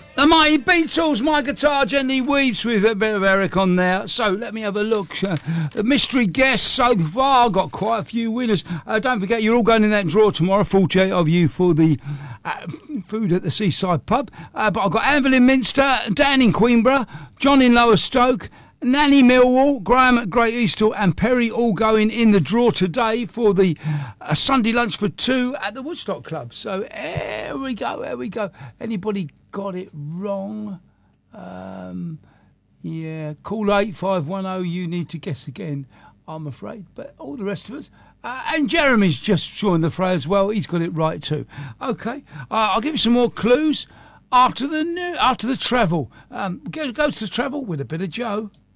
The Mighty Beatles, My Guitar Gently Weeps, with a bit of Eric on there. So let me have a look. The mystery guests so far, got quite a few winners. Don't forget, you're all going in that draw tomorrow, 48 of you for the food at the Seaside Pub. But I've got Anvil in Minster, Dan in Queenborough, John in Lower Stoke, Nanny Millwall, Graham at Great Eastall and Perry all going in the draw today for the Sunday lunch for two at the Woodstock Club. So here we go. Anybody got it wrong? Yeah, call 8510, you need to guess again, I'm afraid. But all the rest of us, and Jeremy's just joined the fray as well, he's got it right too. Okay, I'll give you some more clues after the travel. Go to the travel with a bit of Joe.